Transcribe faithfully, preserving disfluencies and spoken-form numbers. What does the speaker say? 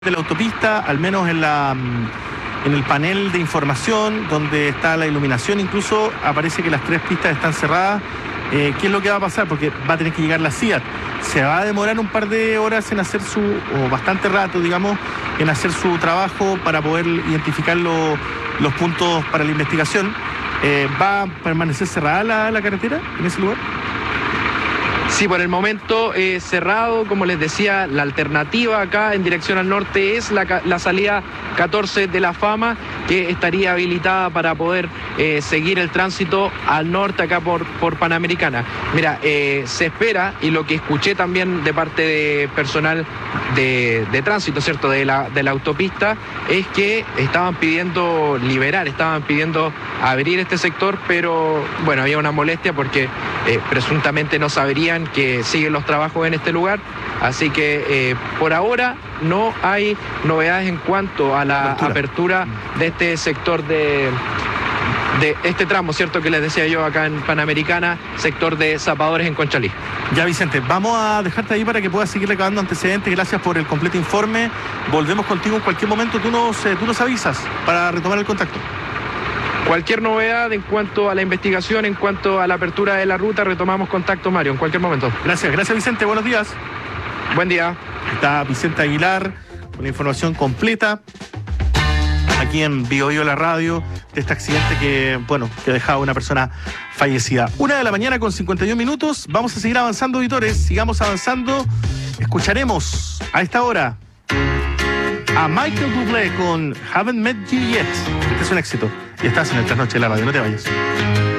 de la autopista, al menos en la en el panel de información donde está la iluminación, incluso aparece que las tres pistas están cerradas. Eh, ¿Qué es lo que va a pasar? Porque va a tener que llegar la C I A T. Se va a demorar un par de horas en hacer su, o bastante rato, digamos, en hacer su trabajo para poder identificar lo, los puntos para la investigación. Eh, ¿Va a permanecer cerrada la, la carretera en ese lugar? Sí, por el momento eh, cerrado, como les decía, la alternativa acá en dirección al norte es la, la salida catorce de la Fama, que estaría habilitada para poder eh, seguir el tránsito al norte acá por, por Panamericana. Mira, eh, se espera, y lo que escuché también de parte de personal de, de tránsito, ¿cierto?, de la, de la autopista, es que estaban pidiendo liberar, estaban pidiendo abrir este sector, pero bueno, había una molestia porque eh, presuntamente no sabrían que siguen los trabajos en este lugar, así que eh, por ahora no hay novedades en cuanto a la apertura, apertura de este sector de, de este tramo, ¿cierto?, que les decía yo acá en Panamericana, sector de Zapadores en Conchalí. Ya, Vicente, vamos a dejarte ahí para que puedas seguir recabando antecedentes. Gracias por el completo informe. Volvemos contigo en cualquier momento. Tú nos, eh, tú nos avisas para retomar el contacto. Cualquier novedad en cuanto a la investigación, en cuanto a la apertura de la ruta, retomamos contacto, Mario, en cualquier momento. Gracias, gracias Vicente, buenos días. Buen día. Está Vicente Aguilar con la información completa aquí en Bio Bio la radio de este accidente que, bueno, que ha dejado a una persona fallecida. Una de la mañana con cincuenta y un minutos. Vamos a seguir avanzando, auditores. Sigamos avanzando. Escucharemos a esta hora a Michael Bublé con Haven't Met You Yet. Este es un éxito. Y estás en el Trasnoche de la radio. No te vayas.